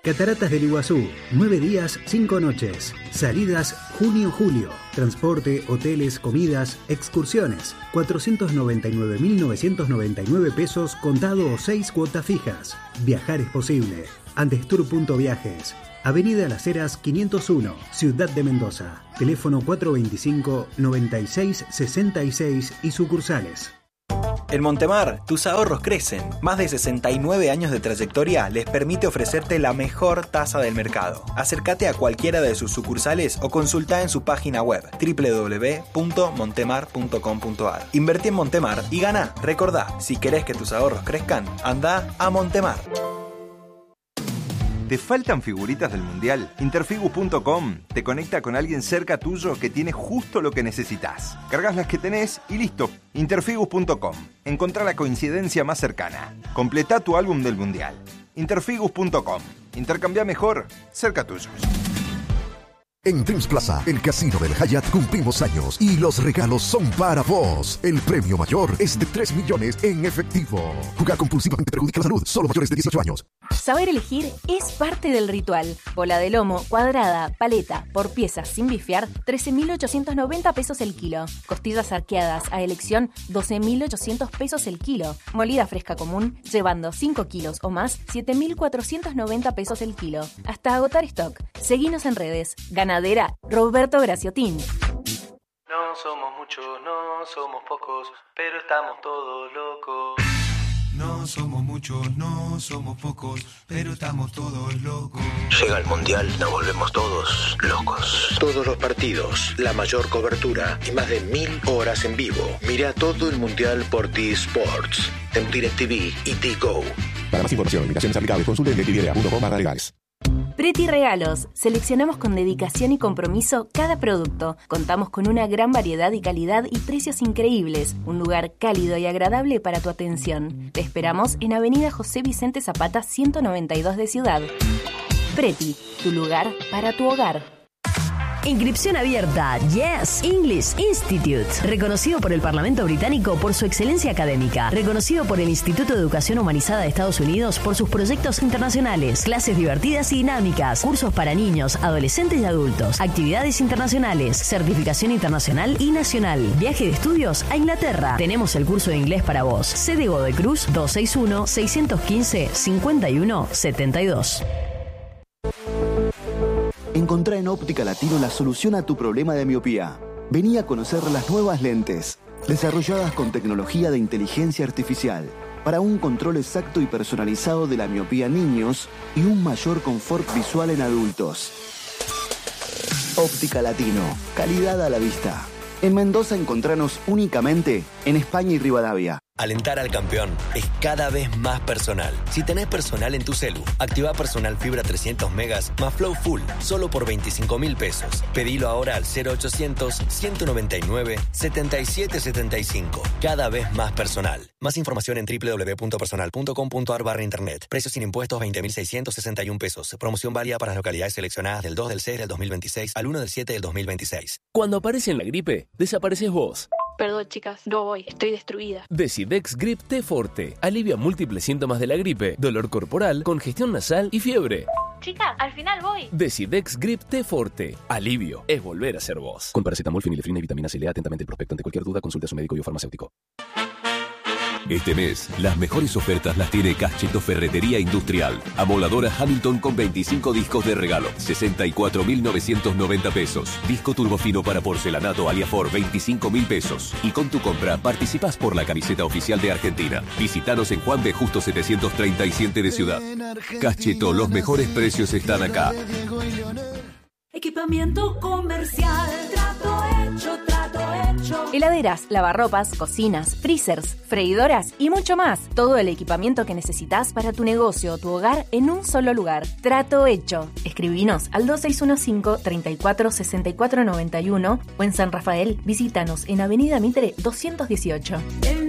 Cataratas del Iguazú, 9 días, 5 noches. Salidas junio-julio. Transporte, hoteles, comidas, excursiones. 499.999 pesos contado o 6 cuotas fijas. Viajar es posible. Andestour.viajes. Avenida Las Heras 501, Ciudad de Mendoza. Teléfono 425-9666 y sucursales. En Montemar, tus ahorros crecen. Más de 69 años de trayectoria les permite ofrecerte la mejor tasa del mercado. Acércate a cualquiera de sus sucursales o consulta en su página web www.montemar.com.ar. Invertí en Montemar y gana. Recordá, si querés que tus ahorros crezcan, anda a Montemar. ¿Te faltan figuritas del Mundial? Interfigus.com te conecta con alguien cerca tuyo que tiene justo lo que necesitas. Cargas las que tenés y listo. Interfigus.com. Encontrá la coincidencia más cercana. Completá tu álbum del Mundial. Interfigus.com. Intercambia mejor, cerca tuyo. En Dreams Plaza, el casino del Hyatt, cumplimos años y los regalos son para vos. El premio mayor es de 3 millones en efectivo. Jugar compulsivamente perjudica la salud. Solo mayores de 18 años. Saber elegir es parte del ritual. Bola de lomo, cuadrada, paleta, por piezas, sin bifiar, 13.890 pesos el kilo. Costillas arqueadas a elección, 12.800 pesos el kilo. Molida fresca común, llevando 5 kilos o más, 7.490 pesos el kilo. Hasta agotar stock. Seguinos en redes. Ganadera Roberto Graciotín. No somos muchos, no somos pocos, pero estamos todos locos. No somos muchos, no somos pocos, pero estamos todos locos. Llega el Mundial, nos volvemos todos locos. Todos los partidos, la mayor cobertura y más de 1000 horas en vivo. Mira todo el Mundial por T-Sports, en DirecTV y T-Go. Para más información, invitaciones aplicables, consulte en DirecTV.com/legales. Preti Regalos. Seleccionamos con dedicación y compromiso cada producto. Contamos con una gran variedad y calidad y precios increíbles. Un lugar cálido y agradable para tu atención. Te esperamos en Avenida José Vicente Zapata 192 de Ciudad. Preti, tu lugar para tu hogar. Inscripción abierta. Yes English Institute. Reconocido por el Parlamento británico por su excelencia académica. Reconocido por el Instituto de Educación Humanizada de Estados Unidos por sus proyectos internacionales. Clases divertidas y dinámicas. Cursos para niños, adolescentes y adultos. Actividades internacionales. Certificación internacional y nacional. Viaje de estudios a Inglaterra. Tenemos el curso de inglés para vos. Sede Godoy Cruz 261-615-5172. Encontrá en Óptica Latino la solución a tu problema de miopía. Vení a conocer las nuevas lentes, desarrolladas con tecnología de inteligencia artificial, para un control exacto y personalizado de la miopía en niños y un mayor confort visual en adultos. Óptica Latino, calidad a la vista. En Mendoza encontranos únicamente en España y Rivadavia. Alentar al campeón es cada vez más personal. Si tenés personal en tu celu, activa Personal Fibra 300 megas más Flow Full, solo por 25.000 pesos. Pedilo ahora al 0800-199-7775. Cada vez más personal. Más información en www.personal.com.ar/internet. Precios sin impuestos 20.661 pesos. Promoción válida para las localidades seleccionadas del 2 del 6 del 2026 al 1 del 7 del 2026. Cuando aparece en la gripe, desapareces vos. Perdón, chicas, no voy, estoy destruida. Decidex Grip T Forte alivia múltiples síntomas de la gripe, dolor corporal, congestión nasal y fiebre. Chicas, al final voy. Decidex Grip T Forte. Alivio es volver a ser vos. Con paracetamol, fenilefrina y vitamina C. Lea atentamente el prospecto. Ante cualquier duda, consulte a su médico y o farmacéutico. Este mes, las mejores ofertas las tiene Cacheto Ferretería Industrial. Amoladora Hamilton con 25 discos de regalo, 64.990 pesos. Disco turbofino para porcelanato Aliafor, 25.000 pesos. Y con tu compra, participás por la camiseta oficial de Argentina. Visítanos en Juan B. Justo 737 de Ciudad. Cacheto, los mejores precios están acá. Equipamiento comercial, trato hecho, trato hecho. Heladeras, lavarropas, cocinas, freezers, freidoras y mucho más. Todo el equipamiento que necesitas para tu negocio o tu hogar en un solo lugar. Trato hecho. Escribinos al 2615-346491 o en San Rafael, visítanos en Avenida Mitre 218.